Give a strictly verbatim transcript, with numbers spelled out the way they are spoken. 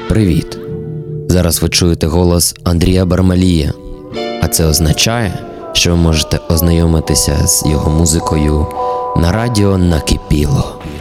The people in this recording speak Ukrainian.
Привіт! Зараз ви чуєте голос Андрія Бармалія, а це означає, що ви можете ознайомитися з його музикою на радіо Накипіло.